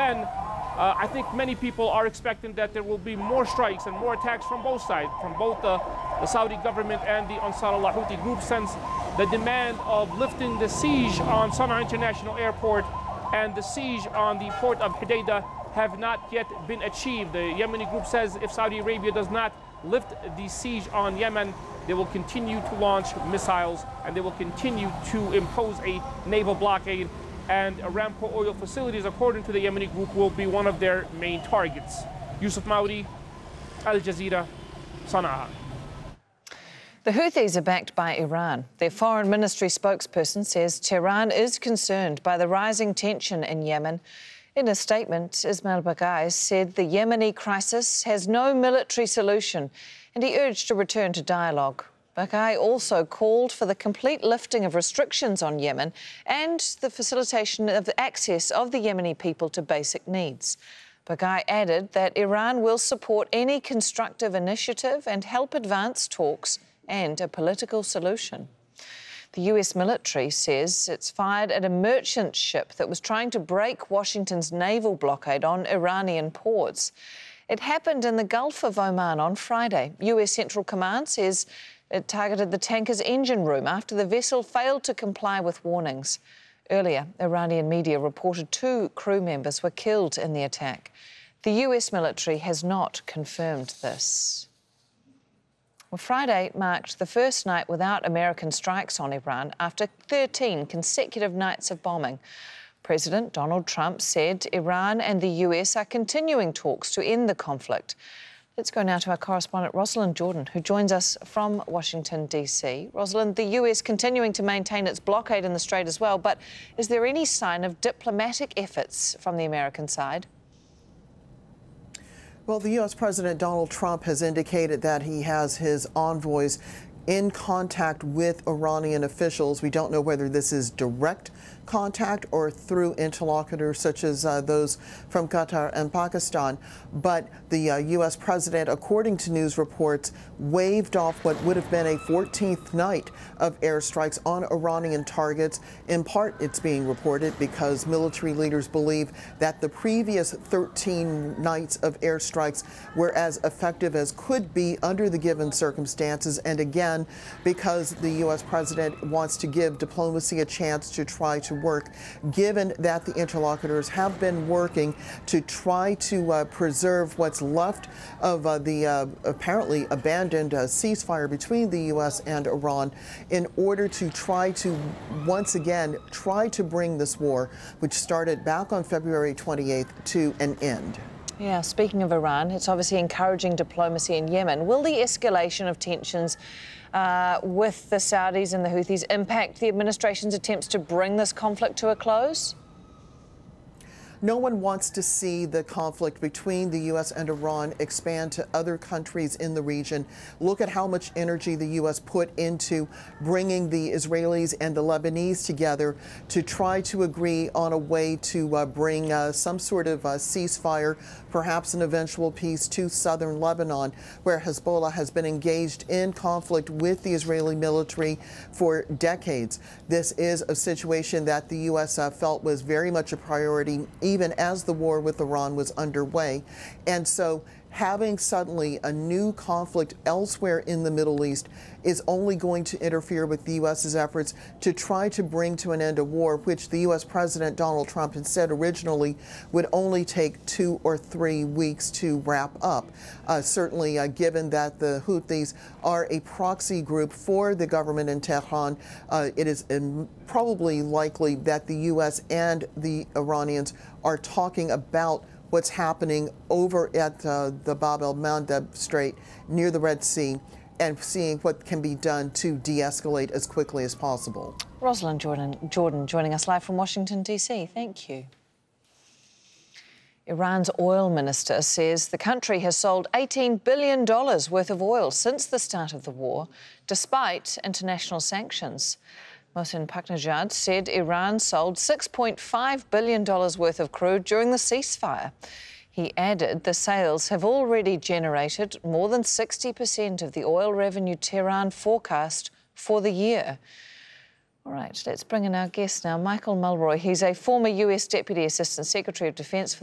then I think many people are expecting that there will be more strikes and more attacks from both sides, from both the Saudi government and the Ansar Allah Houthi group, since the demand of lifting the siege on Sana'a International Airport and the siege on the port of Hodeidah have not yet been achieved. The Yemeni group says if Saudi Arabia does not lift the siege on Yemen, they will continue to launch missiles and they will continue to impose a naval blockade. And Aramco oil facilities, according to the Yemeni group, will be one of their main targets. Yusuf Maudi, Al Jazeera, Sana'a. The Houthis are backed by Iran. Their foreign ministry spokesperson says Tehran is concerned by the rising tension in Yemen. In a statement, Ismail Baqai said the Yemeni crisis has no military solution and he urged a return to dialogue. Baqai also called for the complete lifting of restrictions on Yemen and the facilitation of the access of the Yemeni people to basic needs. Baqai added that Iran will support any constructive initiative and help advance talks and a political solution. The US military says it's fired at a merchant ship that was trying to break Washington's naval blockade on Iranian ports. It happened in the Gulf of Oman on Friday. US Central Command says it targeted the tanker's engine room after the vessel failed to comply with warnings. Earlier, Iranian media reported 2 crew members were killed in the attack. The US military has not confirmed this. Well, Friday marked the first night without American strikes on Iran after 13 consecutive nights of bombing. President Donald Trump said Iran and the US are continuing talks to end the conflict. Let's go now to our correspondent Rosalind Jordan, who joins us from Washington, D.C. Rosalind, the US continuing to maintain its blockade in the Strait as well, but is there any sign of diplomatic efforts from the American side? Well, the U.S. President Donald Trump has indicated that he has his envoys in contact with Iranian officials. We don't know whether this is direct contact or through interlocutors such as those from Qatar and Pakistan. But the U.S. president, according to news reports, waved off what would have been a 14th night of airstrikes on Iranian targets. In part, it's being reported because military leaders believe that the previous 13 nights of airstrikes were as effective as could be under the given circumstances. And again, because the U.S. president wants to give diplomacy a chance to try to work, given that the interlocutors have been working to try to preserve what's left of the apparently abandoned ceasefire between the U.S. and Iran in order to try to once again try to bring this war, which started back on February 28th, to an end. Yeah, speaking of Iran, it's obviously encouraging diplomacy in Yemen. Will the escalation of tensions with the Saudis and the Houthis impact the administration's attempts to bring this conflict to a close? No one wants to see the conflict between the U.S. and Iran expand to other countries in the region. Look at how much energy the U.S. put into bringing the Israelis and the Lebanese together to try to agree on a way to bring some sort of ceasefire, perhaps an eventual peace to southern Lebanon, where Hezbollah has been engaged in conflict with the Israeli military for decades. This is a situation that the U.S. Felt was very much a priority, even as the war with Iran was underway. And so having suddenly a new conflict elsewhere in the Middle East is only going to interfere with the U.S.'s efforts to try to bring to an end a war, which the U.S. President Donald Trump had said originally would only take 2 or 3 weeks to wrap up. Certainly, given that the Houthis are a proxy group for the government in Tehran, it is probably likely that the U.S. and the Iranians are talking about what's happening over at the Bab el-Mandeb Strait near the Red Sea and seeing what can be done to de-escalate as quickly as possible. Rosalind Jordan joining us live from Washington, D.C. Thank you. Iran's oil minister says the country has sold $18 billion worth of oil since the start of the war, despite international sanctions. Mohsen Paknejad said Iran sold $6.5 billion worth of crude during the ceasefire. He added the sales have already generated more than 60% of the oil revenue Tehran forecast for the year. All right, let's bring in our guest now, Michael Mulroy. He's a former US Deputy Assistant Secretary of Defence for